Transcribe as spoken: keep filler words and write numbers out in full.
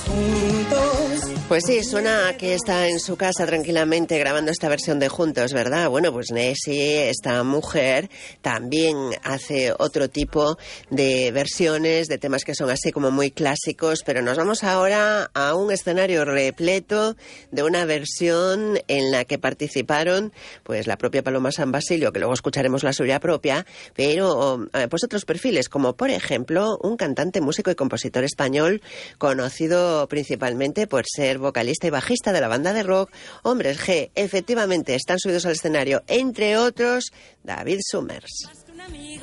juntos. Pues sí, suena a que está en su casa tranquilamente grabando esta versión de Juntos, ¿verdad? Bueno, pues Nessie, esta mujer, también hace otro tipo de versiones de temas que son así como muy clásicos, pero nos vamos ahora a un escenario repleto de una versión en la que participaron pues la propia Paloma San Basilio, que luego escucharemos la suya propia, pero pues otros perfiles, como por ejemplo un cantante, músico y compositor español conocido principalmente por ser vocalista y bajista de la banda de rock Hombres G. Efectivamente, están subidos al escenario, entre otros, David Summers.